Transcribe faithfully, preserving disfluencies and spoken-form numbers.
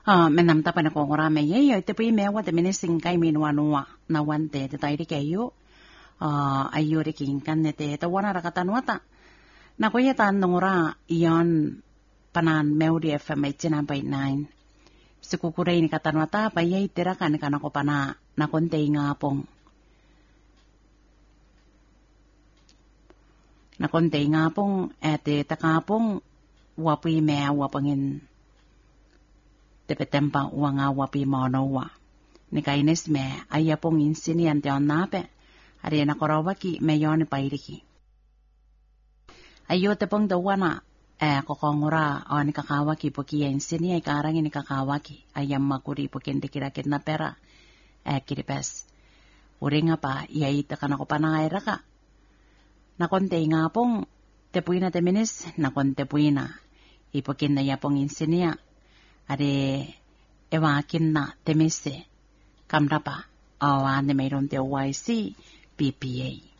Ah, menam ta pa na ko ngora me ye yo te pi me wa te mene singkai min wanua na wante te tai ke yo. Ah, ayo re king kan ne te ta wana ra kata nuata. Na ko ye tan ngora ion panan meudi F M eighty-nine point nine. Sikukure ini kata nuata pa ye itera kan kana ko pana na konte ngapong. Na konte ngapong ete takapong wapi me wapangin tepe tempa uanga wapi mono wa. Ni kainis me ayapong insini ante on nape. Ari na korawaki me yoni pairiki. Ayo te pong dawana eh kokongora o ni kakawaki poki insini ay karang ni kakawaki ayam makuri poki ndikirakit na pera eh kiripes. Uri nga pa iyaita ka na ko panangay raka. Na konte nga pong tepuina te minis na konte puina. Ipokin na yapong insiniya. Are ewakin na temise kamrapa awan ni mayroon te Y C P P A.